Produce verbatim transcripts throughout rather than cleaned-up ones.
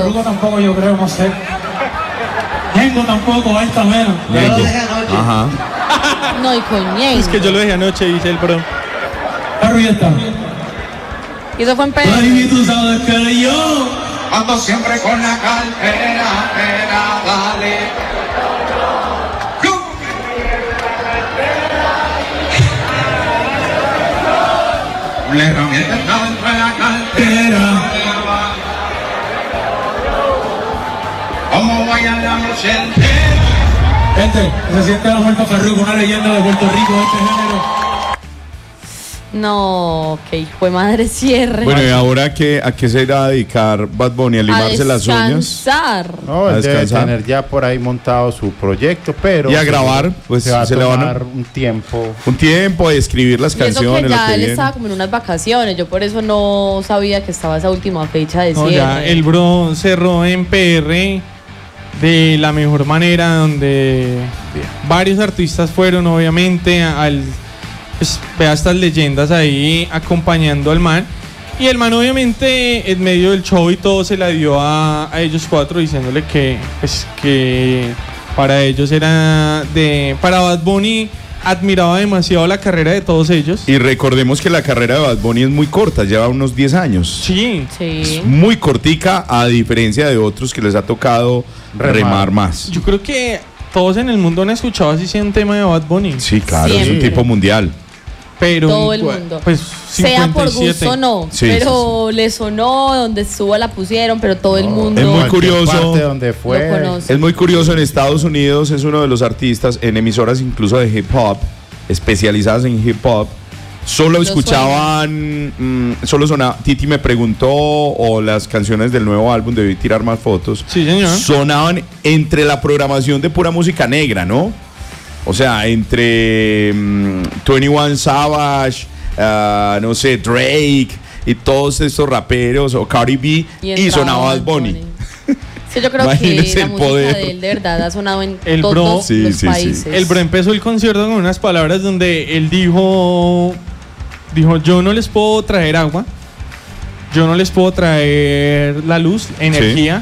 Farruko tampoco, yo creo, no sé. Ñengo tampoco, ahí está menos. Yo lo dejé anoche. Ajá. No, y con Ñengo. Es que yo lo dejé anoche, dice el bro. Perro, ya está. Y eso fue en P. Baby, tú sabes que yo ando siempre con la cartera, pera, dale. La herramienta está dentro de la cartera. Como vayan la noche entera. Gente, se siente la muerte Farruko, una leyenda de Puerto Rico de este género. No, que hijo de madre cierre. Bueno, ¿y ahora qué, a qué se irá a dedicar Bad Bunny? ¿A limarse las uñas? Descansar. No, A él debe descansar. tener ya por ahí montado su proyecto, pero... Y a grabar, pues se va a se le van a- tomar un tiempo. Un tiempo de escribir las Y eso canciones, que lo ya que él viene. estaba como en unas vacaciones. Yo por eso no sabía que estaba esa última fecha de No, cierre. ya el bro cerró en P R de la mejor manera, donde varios artistas fueron, obviamente, al pues, vea estas leyendas ahí acompañando al man. Y el man, obviamente, en medio del show y todo, se la dio a, a ellos cuatro, diciéndole que, pues, que para ellos era de. Para Bad Bunny admiraba demasiado la carrera de todos ellos. Y recordemos que la carrera de Bad Bunny es muy corta, lleva unos diez años. Sí. Sí. Es muy cortica, a diferencia de otros que les ha tocado remar, Remar. más. Yo creo que todos en el mundo han escuchado así sea un tema de Bad Bunny. Sí, claro, es un Siempre. tipo mundial. Pero Todo el pues, mundo. Pues Sea por cincuenta y siete. gusto o no, Sí, pero le sonó, donde estuvo la pusieron, pero todo el mundo Es muy Cualquier curioso. parte donde fue. lo conoce. Es muy curioso, en Estados Unidos es uno de los artistas en emisoras incluso de hip hop, especializadas en hip hop. Solo Lo escuchaban, mm, solo sonaba, Titi me preguntó, o las canciones del nuevo álbum, debí tirar más fotos. Sí, señor. Sonaban entre la programación de pura música negra, ¿no? O sea, entre mm, veintiuno Savage, ah, no sé, Drake y todos estos raperos, o Cardi B, y, entraba sonaba Bad Bunny. Sí, yo creo Imagínese que la el música poder. de él de verdad ha sonado en El bro- todos Sí, los sí, sí. países. El bro empezó el concierto con unas palabras donde él dijo, dijo, yo no les puedo traer agua, yo no les puedo traer la luz, energía,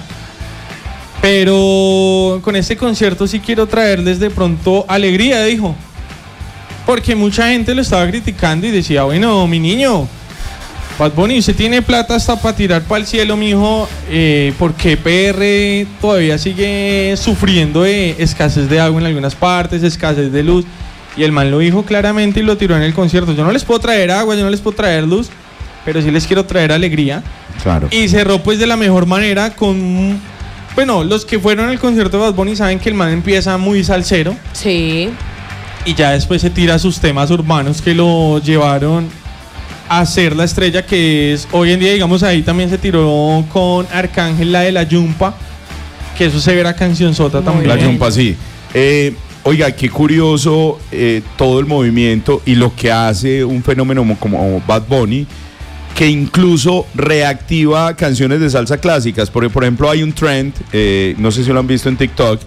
pero con este concierto sí quiero traerles de pronto alegría, dijo. Porque mucha gente lo estaba criticando y decía, bueno, mi niño, Bad Bunny, usted tiene plata hasta para tirar para el cielo, mijo. Eh, ¿Por qué P R todavía sigue sufriendo de escasez de agua en algunas partes, escasez de luz? Y el man lo dijo claramente y lo tiró en el concierto. Yo no les puedo traer agua, yo no les puedo traer luz, pero sí les quiero traer alegría. Claro. Y cerró pues de la mejor manera con... Bueno, los que fueron al concierto de Bad Bunny saben que el man empieza muy salsero Sí. y ya después se tira sus temas urbanos que lo llevaron a ser la estrella que es hoy en día. Digamos, ahí también se tiró con Arcángel, la de la Yumpa, que eso se verá canción sota Muy también. La bien. Yumpa, sí. Eh, oiga, qué curioso eh, todo el movimiento y lo que hace un fenómeno como, como Bad Bunny, que incluso reactiva canciones de salsa clásicas. Porque, por ejemplo, hay un trend, eh, no sé si lo han visto en TikTok,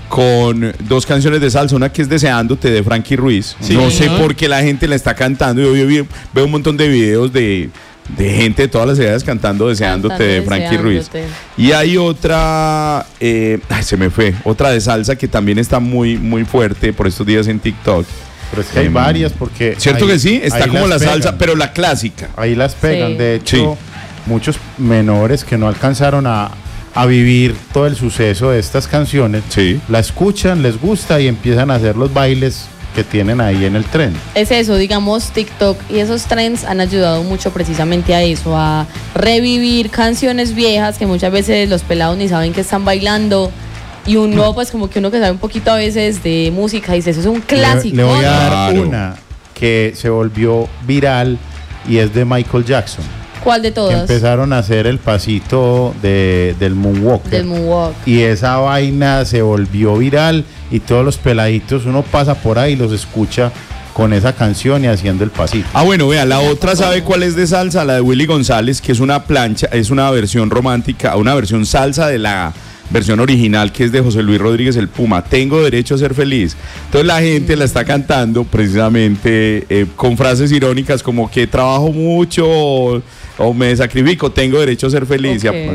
con dos canciones de salsa, una que es Deseándote de Frankie Ruiz. Sí, no sé señor. por qué la gente la está cantando. Yo, yo vi- veo un montón de videos de, de gente de todas las edades cantando Deseándote Cantando de Frankie Ruiz. Deseándote. Y hay otra, eh, ay, se me fue, otra de salsa que también está muy, muy fuerte por estos días en TikTok. Pero es que hay Em, varias porque... ¿Cierto ahí- que sí? Está ahí como las la pegan. salsa, pero la clásica. Ahí las pegan. Sí. De hecho, Sí. muchos menores que no alcanzaron a, a vivir todo el suceso de estas canciones, Sí. la escuchan, les gusta y empiezan a hacer los bailes que tienen ahí en el tren. Es eso, digamos, TikTok y esos trends han ayudado mucho precisamente a eso, a revivir canciones viejas que muchas veces los pelados ni saben que están bailando. Y uno, pues como que uno que sabe un poquito a veces de música, dice, eso es un clásico. Le, le voy a dar Claro. una que se volvió viral y es de Michael Jackson. ¿Cuál de Que todas? empezaron a hacer el pasito de, del Moonwalker. Del Moonwalk. Y esa vaina se volvió viral y todos los peladitos, uno pasa por ahí y los escucha con esa canción y haciendo el pasito. Ah, bueno, vea, la otra, ¿sabe cuál es de salsa? La de Willy González, que es una plancha, es una versión romántica, una versión salsa de la versión original, que es de José Luis Rodríguez el Puma. Tengo derecho a ser feliz. Entonces la gente la está cantando precisamente eh, con frases irónicas como que trabajo mucho o, o me sacrifico, tengo derecho a ser feliz. Y Ok. a-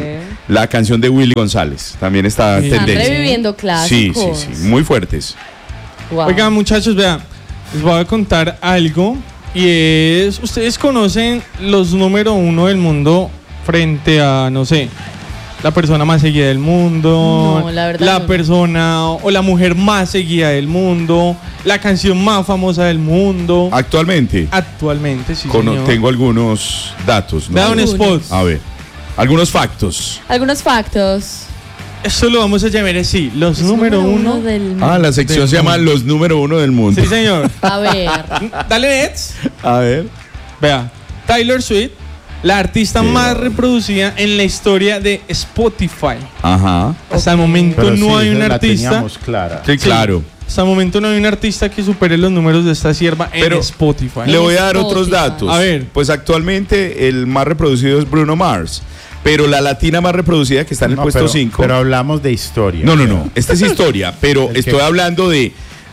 la canción de Willy González. También está en Están Están tendencia. reviviendo Sí, clásicos. sí, sí, muy fuertes. Wow. Oigan, muchachos, vean, les voy a contar algo. Y es, ustedes conocen los número uno del mundo frente a, no sé, la persona más seguida del mundo, No, la verdad no. persona o la mujer más seguida del mundo, la canción más famosa del mundo. Actualmente, Actualmente, sí, cono- señor. tengo algunos datos. ¿no? Vea un spot. A ver, algunos factos. Algunos factos. Esto lo vamos a llamar así, los Es número uno. del mundo. Ah, la sección Del se llama mundo. Los número uno del mundo. Sí, señor. A ver. Dale, Nets. A ver. Vea, Taylor Swift, la artista Sí. más reproducida en la historia de Spotify. Ajá. Hasta el momento Pero no sí, hay un esa la artista. teníamos clara. Sí, claro. Hasta el momento no hay un artista que supere los números de esta sierva en Pero Spotify. Le voy a dar otros Spotify. datos. A ver. Pues actualmente el más reproducido es Bruno Mars. Pero la latina más reproducida que está en el No, puesto pero- cinco. Pero hablamos de historia. No, no, no. Esta es historia. Pero El que- estoy hablando de.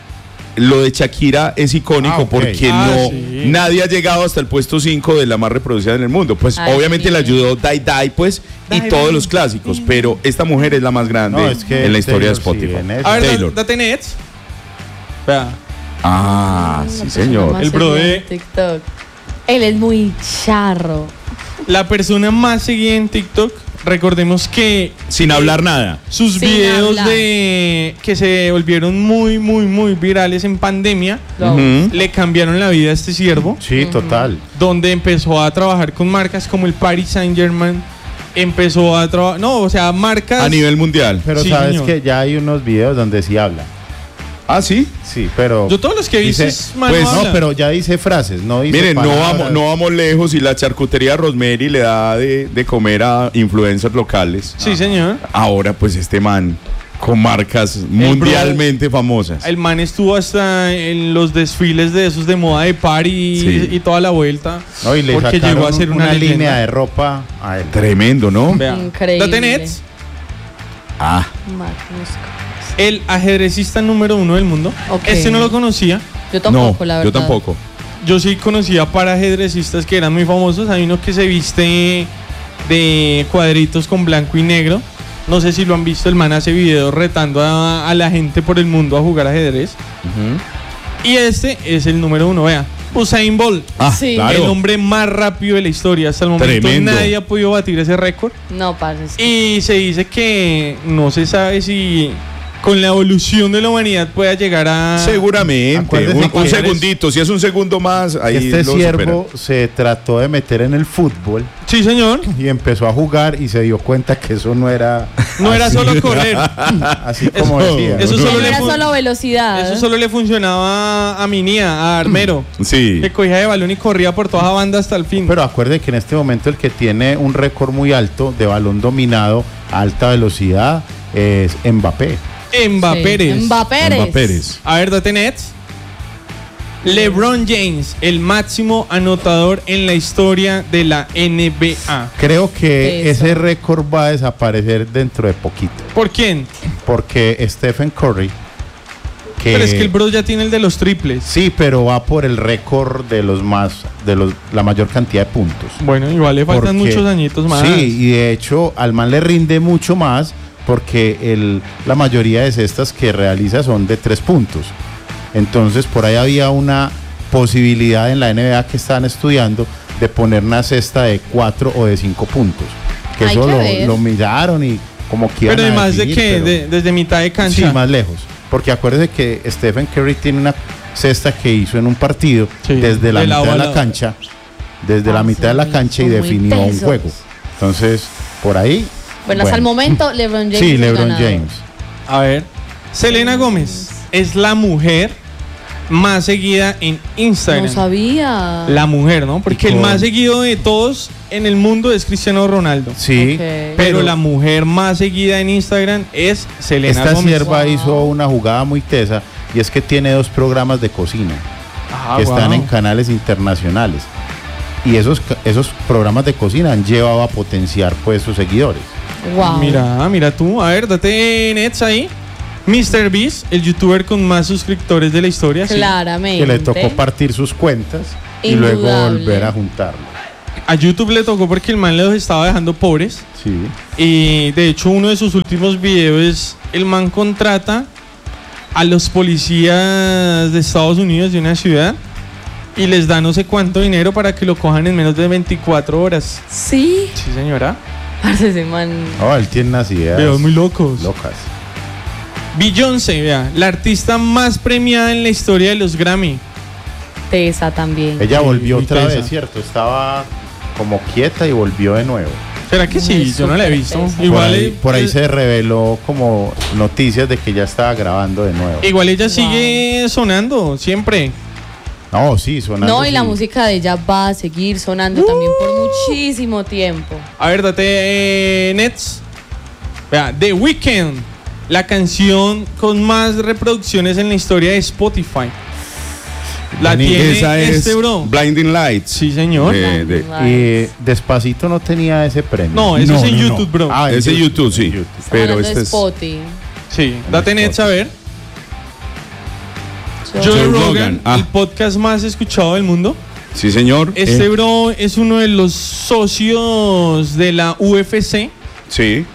Lo de Shakira es icónico Ah, ok. porque Ah, no sí. nadie ha llegado hasta el puesto cinco de la más reproducida en el mundo. Pues Ay, obviamente le bien. ayudó Die Die, pues, y Die todos Die. los clásicos. Pero esta mujer es la más grande No, es que en la historia de Taylor sí, Spotify. en eso. A ver, da- Taylor. date Nets. Vea, Ah, La sí, persona señor. más El bro seguida de- en TikTok. Él es muy charro. la persona más seguida en TikTok, recordemos que Sin hablar nada. sus Sin videos hablar. de que se volvieron muy, muy, muy virales en pandemia, Lo- Ujú. le cambiaron la vida a este siervo. Sí, total. Donde empezó a trabajar con marcas como el Paris Saint Germain, empezó a trabajar, no, o sea, marcas A nivel mundial. Pero Sí, sabes señor. que ya hay unos videos donde sí habla. Ah, sí. Sí, pero. Yo todos los que he visto dice- es mano pues, habla. No, pero ya dice frases, no dice. Miren, no palabras. vamos, no vamos lejos y la charcutería Rosemary le da de, de comer a influencers locales. Sí, señor. Ahora, pues este man con marcas bro- mundialmente famosas. El man estuvo hasta en los desfiles de esos de moda de París Sí. y toda la vuelta. No, y le porque sacaron llegó a ser una, una leyenda. línea de ropa a él. Tremendo, ¿no? Vea. Increíble. Date Nets, Ah, Magnus. el ajedrecista número uno del mundo. Ok. Este no lo conocía. Yo tampoco, no, la verdad. yo tampoco. Yo sí conocía para ajedrecistas que eran muy famosos. Hay uno que se viste de cuadritos con blanco y negro. No sé si lo han visto. El man hace videos retando a, a la gente por el mundo a jugar ajedrez. Y este es el número uno. Vea, Usain Bolt. Ah, Sí. El claro. hombre más rápido de la historia. Hasta el momento Tremendo. nadie ha podido batir ese récord. No, parce. es que- Y se dice que no se sabe si con la evolución de la humanidad pueda llegar a... Seguramente. Acuérdese Un, que un eres- segundito. Si es un segundo más, ahí Este lo siervo se trató de meter en el fútbol Sí, señor. y empezó a jugar y se dio cuenta que eso no era. No era así- solo correr. Así como Eso- decía. eso Que solo no le era fun- solo velocidad. Eso solo le funcionaba a Minía, a Armero. supera. Sí. Que cogía de balón y corría por toda la banda hasta el fin. Pero acuerde que en este momento el que tiene un récord muy alto de balón dominado a alta velocidad es Mbappé. Mbappé Sí. Pérez. Mbappé Mbappé Pérez. A ver, date Nets. LeBron James, el máximo anotador en la historia de la N B A. Creo que Eso. ese récord va a desaparecer dentro de poquito. ¿Por quién? Porque Stephen Curry. Que Pero es que el bro ya tiene el de los triples. Sí, pero va por el récord de los más, de los, la mayor cantidad de puntos. Bueno, igual le faltan Porque- muchos añitos más. Sí, y de hecho al man le rinde mucho más porque el, la mayoría de cestas que realiza son de tres puntos. Entonces por ahí había una posibilidad en la N B A que estaban estudiando de poner una cesta de cuatro o de cinco puntos. Que Hay eso que lo, ver. lo miraron y como que iban Pero a además de definir, que pero- de- desde mitad de cancha. Sí, más lejos. Porque acuérdese que Stephen Curry tiene una cesta que hizo en un partido Sí, desde la de mitad lado de a la lado. cancha, desde la Ah, mitad de la sí, cancha y son muy definió un tesos. juego. Entonces, por ahí. Bueno, hasta el momento, LeBron James. Sí, es el LeBron ganador. James. A ver. Selena Gómez es la mujer más seguida en Instagram. No sabía. La mujer, ¿no? Porque el con- más seguido de todos en el mundo es Cristiano Ronaldo. Sí. Ok. Pero, Pero- la mujer más seguida en Instagram es Selena Esta Gómez. sierva Wow. hizo una jugada muy tesa y es que tiene dos programas de cocina Ah, que están wow. en canales internacionales. Y esos, ca- esos programas de cocina han llevado a potenciar pues sus seguidores. Wow. Mira, mira tú. A ver, date Nets ahí. mister Beast, el youtuber con más suscriptores de la historia. sí. Claramente. Que le tocó partir sus cuentas y luego Indudable. volver a juntarlo. A YouTube le tocó porque el man los estaba dejando pobres. Sí. Y de hecho uno de sus últimos videos es el man contrata a los policías de Estados Unidos de una ciudad y les da no sé cuánto dinero para que lo cojan en menos de veinticuatro horas. Sí. Sí, señora. Parce, ese man. Oh, él tiene unas ideas Videos muy locos. locas. Beyoncé, vea, la artista más premiada en la historia de los Grammy. Tesa también. Ella Sí, volvió muy otra tesa. vez, ¿cierto? Estaba como quieta y volvió de nuevo. ¿Será que sí? Muy Yo no la he súper visto. tesa. Igual, por ahí, eh, por ahí eh, se reveló como noticias de que ya estaba grabando de nuevo. igual ella Wow. sigue sonando siempre. No, sí, sonando. No, y la sí. música de ella va a seguir sonando también por muchísimo tiempo. A ver, date eh, Nets. Vea, The Weeknd, la canción con más reproducciones en la historia de Spotify. La Vení, tiene Esa es este bro. Blinding Lights. Sí, señor. De- de- Y Despacito no tenía ese premio. No, eso No, es en no, no. YouTube, bro. Ah, en Ese YouTube, sí. en YouTube. Pero Hablando este de es Spotify. Sí, date Nets a ver. Yo- Joe Joe Rogan, Rogan, ah. el podcast más escuchado del mundo. Sí, señor. Este Eh, bro es uno de los socios de la U F C, sí.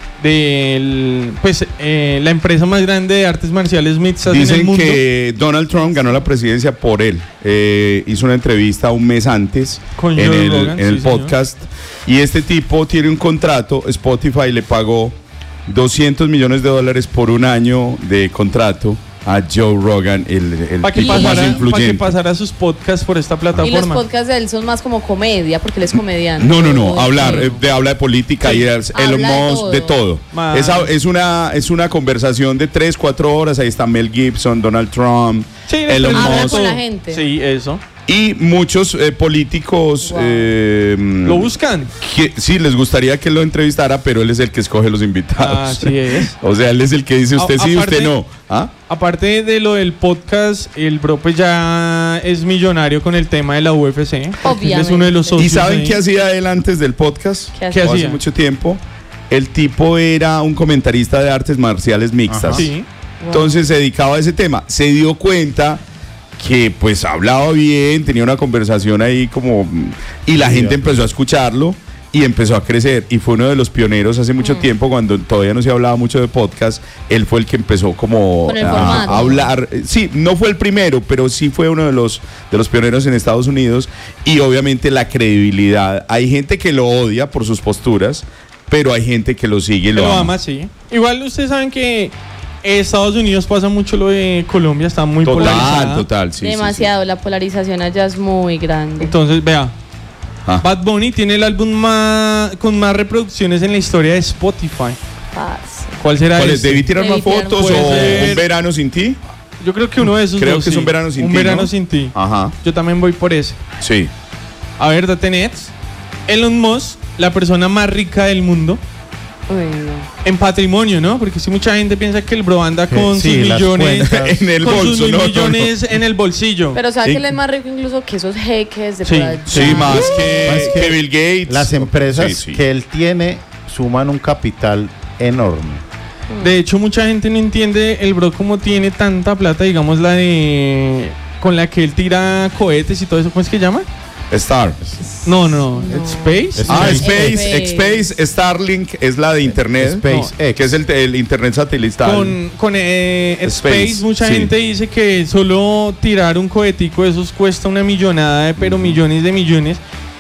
del, pues, eh, la empresa más grande de artes marciales mixtas en el Dicen mundo. que Donald Trump ganó la presidencia por él. Eh, hizo una entrevista un mes antes Con en Joe el, Rogan, en el sí, señor. podcast. Y este tipo tiene un contrato. Spotify le pagó doscientos millones de dólares por un año de contrato a Joe Rogan, el, el Para que, tipo más pasara, pa' que influyente. pasara sus podcasts por esta Y los plataforma. podcasts de él son más como comedia, porque él es comediante. No, no, no, Todo hablar, eso. eh, de, habla de política y es Habla Elon de Musk, todo. de todo. Man. Esa- es, una, es una conversación de tres, cuatro horas. Ahí está Mel Gibson, Donald Trump, Sí, le Elon Habla Musk. con la gente. Sí, eso. Y muchos eh, políticos Wow. eh, Lo buscan. que, sí, les gustaría que lo entrevistara, pero él es el que escoge los invitados. Así es. O sea, él es el que dice usted A- sí, aparte- usted no. ¿Ah? Aparte de lo del podcast, el bro pues ya es millonario con el tema de la U F C. porque él es uno de los socios. ¿Y saben ahí. qué hacía él antes del podcast? ¿Qué ¿Qué O hacía? hace mucho tiempo. El tipo era un comentarista de artes marciales mixtas. Sí. Entonces se dedicaba a ese tema. Se dio cuenta que pues hablaba bien, tenía una conversación ahí como... Y la Sí, gente ya. empezó a escucharlo y empezó a crecer. Y fue uno de los pioneros hace mucho Mm. tiempo, cuando todavía no se hablaba mucho de podcast. Él fue el que empezó como Con el a, formato. a hablar. Sí, no fue el primero, pero sí fue uno de los, de los pioneros en Estados Unidos. Y obviamente la credibilidad. Hay gente que lo odia por sus posturas, pero hay gente que lo sigue y lo, Lo ama. ama, sí. Igual ustedes saben que Estados Unidos pasa mucho lo de Colombia, está muy Total, polarizada. total, sí, sí, sí. Demasiado, la polarización allá es muy grande. Entonces, vea, Ah. Bad Bunny tiene el álbum más, con más reproducciones en la historia de Spotify. Parce. ¿Cuál será ¿Cuál es? ese? ¿Debí tirar Debí más tirar fotos más o fotos. Puede ser. Un verano sin ti? Yo creo que uno de esos Creo dos, que es sí. Un verano sin Un ti, verano ¿no? sin ti. Ajá, Yo también voy por ese. sí. A ver, date Nets. Elon Musk, la persona más rica del mundo. Uy, no. En patrimonio, ¿no? Porque si mucha gente piensa que el bro anda Que con sí, sus las millones cuentas. En el con bolso, sus mil no, no, no. millones en el bolsillo. Pero ¿sabes Y- que él es más rico incluso que esos jeques de Sí, por allá? Sí, más que, Más que que Bill Gates. Las empresas Sí, sí. que él tiene suman un capital enorme. De hecho, mucha gente no entiende el bro cómo tiene tanta plata, digamos la de con la que él tira cohetes y todo eso, ¿cómo es que llama? Star. No, no, No. Space. Es- Ah, Space. Space, Space. Space, Starlink es la de internet. SpaceX. Que es el, el internet satelital. Con, con eh, Space, Space, mucha sí. gente dice que solo tirar un cohetico de esos cuesta una millonada, de, pero millones de millones.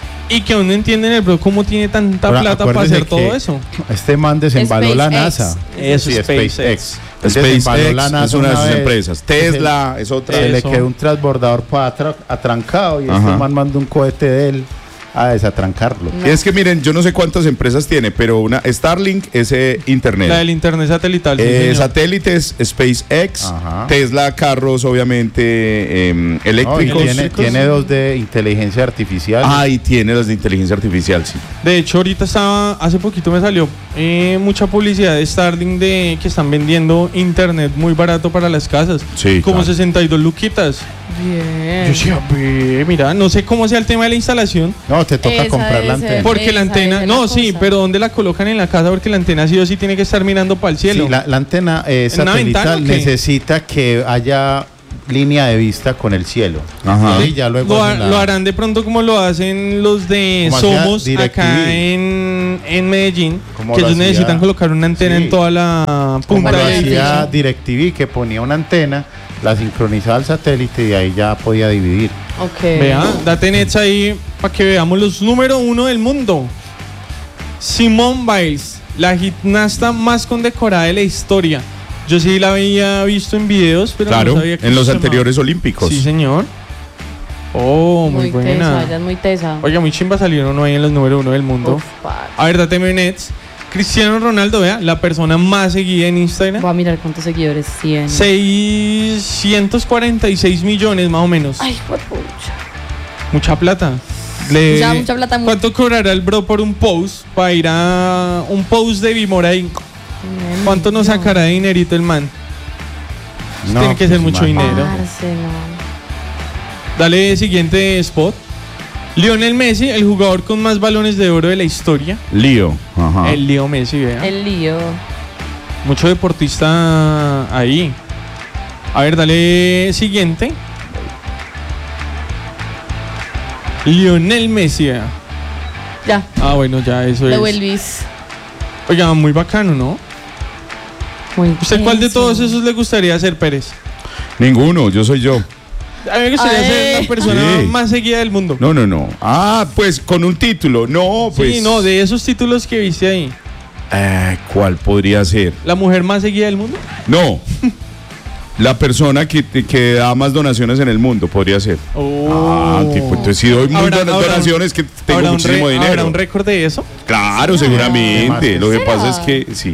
Y que aún no entienden el bro cómo tiene tanta Ahora, plata para acuérdense hacer todo que eso. Este man desembaló la SpaceX. NASA. Eso, Sí, SpaceX. Él SpaceX desembaló la es NASA una de sus vez. empresas. Tesla es otra. Se le Eso. quedó un transbordador para atra- atrancado y este Ajá. man mandó un cohete de él a desatrancarlo. No. Es que miren, yo no sé cuántas empresas tiene, pero una Starlink es eh, internet. La del internet satelital. sí, Eh, señor. satélites, SpaceX, Ajá. Tesla, carros obviamente em, No, y eléctricos. tiene, eléctricos. tiene dos de inteligencia artificial. Ah, y tiene las de inteligencia artificial, sí. De hecho, ahorita estaba, hace poquito me salió eh, mucha publicidad de Starlink de que están vendiendo internet muy barato para las casas. Sí, Como claro. sesenta y dos luquitas. Bien. Yo decía, ve, mira, no sé cómo sea el tema de la instalación. No, te toca Esa comprar la debe ser. antena. Porque la Esa antena, es no, la sí, cosa. pero ¿dónde la colocan en la casa? Porque la antena sí o sí tiene que estar mirando para el cielo. Sí, la, la antena eh, ¿En una satelital ventana o qué? necesita que haya línea de vista con el cielo. Ajá. Y ahí ya luego Lo, ha- hacen la- lo harán de pronto como lo hacen los de Como hacía Somos DirecTV. acá en, en Medellín, Como que lo ellos hacía- necesitan colocar una antena Sí. en toda la como punta lo del hacía edificio. DirecTV, que ponía una antena, la sincronizaba al satélite y ahí ya podía dividir. Ok. Vea, date nets ahí para que veamos los número uno del mundo. Simone Biles, la gimnasta más condecorada de la historia. Yo sí la había visto en videos, pero Claro, no sabía que en los se llamaba. anteriores olímpicos. Sí, señor. Oh, muy, Muy buena. tesa, ella es muy tesa. Oiga, muy chimba salieron uno ahí en los número uno del mundo. Uf, parce. A ver, date nets. Cristiano Ronaldo, vea, la persona más seguida en Instagram. Voy a mirar cuántos seguidores tiene. seiscientos cuarenta y seis millones más o menos. Ay, por pucha. Mucha plata. Le- Mucha- mucha plata, mu- ¿Cuánto cobrará el bro por un post? Para ir a un post de Bimoray. ¿Cuánto nos sacará de dinerito el man? Tiene que ser mucho imagínate. dinero. Parce, no. Dale siguiente spot. Lionel Messi, el jugador con más balones de oro de la historia. Lío. Ajá. El Leo Messi, vea. El lío. Mucho deportista ahí. A ver, dale siguiente. Lionel Messi, vea. Ya. Ah, bueno, ya eso Lo es. Elvis. Oiga, muy bacano, ¿no? Muy ¿Usted cuál de teso. todos esos le gustaría ser, Pérez? Ninguno, yo soy yo. A mí me gustaría Ay. ser la persona Sí. más seguida del mundo. No, no, no. Ah, pues con un título. No, pues. Sí, no, de esos títulos que viste ahí. Eh, ¿cuál podría ser? ¿La mujer más seguida del mundo? No. La persona que, que da más donaciones en el mundo podría ser. Ah, tipo, entonces si doy muy Habrá- buenas habrá un- donaciones que tengo ¿Habrá un muchísimo re- dinero. ¿Habrá un récord de eso? Claro, Además seguramente. que Lo que ¿será? pasa es que sí.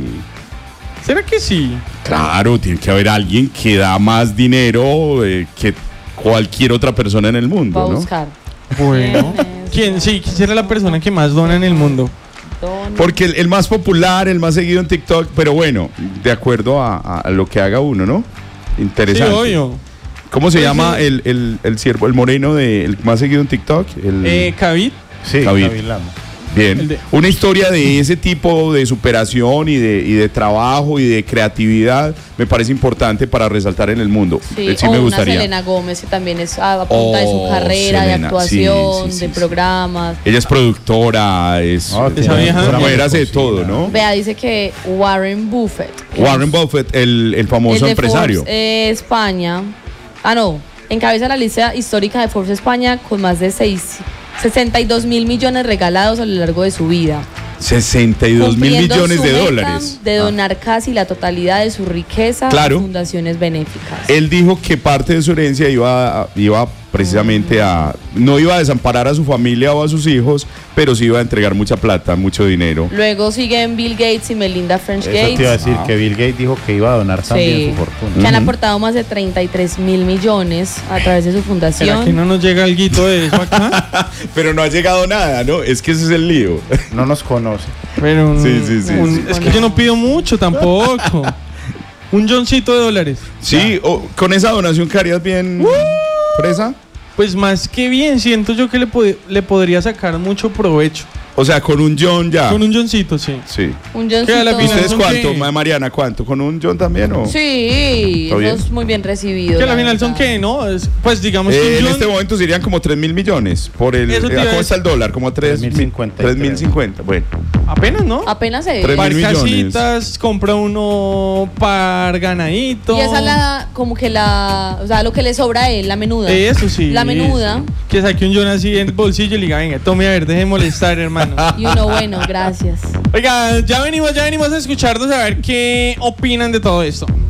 ¿Será que sí? Claro, tiene que haber alguien que da más dinero eh, que cualquier otra persona en el Va a mundo, ¿no? buscar. Bueno. ¿Quién? Sí, ¿quién será la persona que más dona en el mundo? Don- Porque el, el más popular, el más seguido en TikTok, pero bueno, de acuerdo a, a- a lo que haga uno, ¿no? Interesante. Sí, obvio. ¿Cómo se Pues llama sí. el, el, el ciervo, el moreno de el más seguido en TikTok? El, Eh, Khabib. Sí, David. David Lama. bien. el de- Una historia de ese tipo de superación y de, y de trabajo y de creatividad me parece importante para resaltar en el mundo. Sí, Eh, sí o me una gustaría. Selena Gómez que también es a, a punta de su Oh, carrera, Selena, de actuación, sí, sí, sí, de sí. programas. Ella es productora, es Ah, eh, esa vieja. esa mujer hace de Cocina. todo, ¿no? Vea, dice que Warren Buffett. que Warren es Buffett, el, el el famoso de empresario. Forbes, eh, España. Ah, no. Encabeza la lista histórica de Forbes España con más de seis, sesenta y dos mil millones regalados a lo largo de su vida. sesenta y dos mil Cumpliendo millones su de meta dólares. De Ah. donar casi la totalidad de su riqueza Claro. a fundaciones benéficas. Él dijo que parte de su herencia iba, a- iba precisamente a... No iba a desamparar a su familia o a sus hijos, pero sí iba a entregar mucha plata, mucho dinero. Luego siguen Bill Gates y Melinda French Eso te iba a Gates, decir, que Bill Gates dijo que iba a donar también Sí. su fortuna. que han Ujú. aportado más de treinta y tres mil millones a través de su ¿Será que fundación. no nos llega algo de eso acá? Pero no ha llegado nada, ¿no? Es que ese es el lío. No nos conoce. Pero un- Sí, sí, sí, un- sí. es que yo no pido mucho tampoco. Un Johncito de dólares. Sí, o- con esa donación que harías bien, presa. Pues más que bien, siento yo que le, pod- le podría sacar mucho provecho. O sea, con un John ya. Con un Johncito, sí. Sí. Un ¿Qué a la Johncito. final ¿Ustedes son cuánto, qué? Ma- Mariana, cuánto? ¿Con un John también o...? Sí, ¿Está eso bien? es muy bien recibido. Que a la la final son verdad. qué, ¿no? Es- pues digamos Eh, que en un John- este momento serían como tres mil millones. Por el, Eso te eh, iba a ¿Cómo está decir. el dólar? Como tres tres mil cincuenta y tres mil cincuenta. Bueno. apenas, ¿no? Apenas es. Tres Par mil millones. casitas, compra uno par ganadito. Y esa es la, como que la, o sea, lo que le sobra a él, la menuda. Eso sí. La menuda. Que saque un John así en el bolsillo y le diga, venga, tome a ver, deje de molestar, hermano. Y uno, bueno, gracias. Oiga, ya venimos, ya venimos a escucharlos a ver qué opinan de todo esto.